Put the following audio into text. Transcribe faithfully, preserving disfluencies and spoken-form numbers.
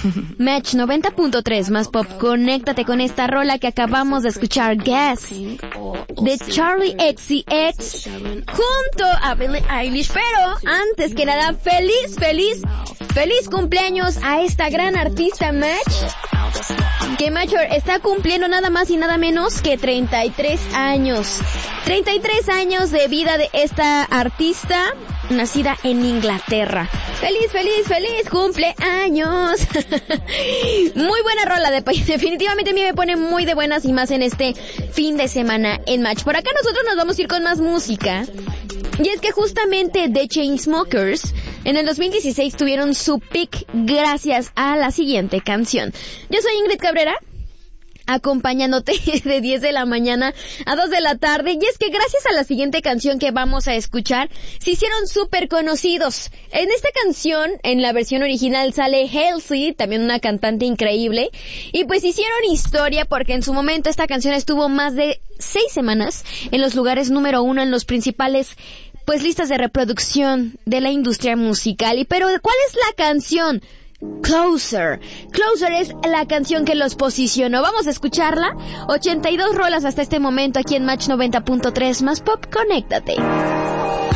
Match noventa punto tres más pop, conéctate con esta rola que acabamos de escuchar, Guess, de Charlie X C X, junto a Billie Eilish. Pero, antes que nada, feliz, feliz, feliz cumpleaños a esta gran artista, Match, que Match está cumpliendo nada más y nada menos que treinta y tres años. treinta y tres años de vida de esta artista, nacida en Inglaterra. Feliz, feliz, feliz cumpleaños. Muy buena rola, de, definitivamente a mí me pone muy de buenas y más en este fin de semana en Match. Por acá nosotros nos vamos a ir con más música. Y es que justamente The Chainsmokers en el dos mil dieciséis tuvieron su pick gracias a la siguiente canción. Yo soy Ingrid Cabrera, acompañándote de diez de la mañana a dos de la tarde, y es que gracias a la siguiente canción que vamos a escuchar, se hicieron súper conocidos. En esta canción, en la versión original, sale Halsey, también una cantante increíble, y pues hicieron historia porque en su momento esta canción estuvo más de seis semanas en los lugares número uno en los principales pues listas de reproducción de la industria musical. Y pero ¿cuál es la canción? Closer. Closer es la canción que los posicionó. Vamos a escucharla. ochenta y dos rolas hasta este momento aquí en Match noventa punto tres más pop. Conéctate.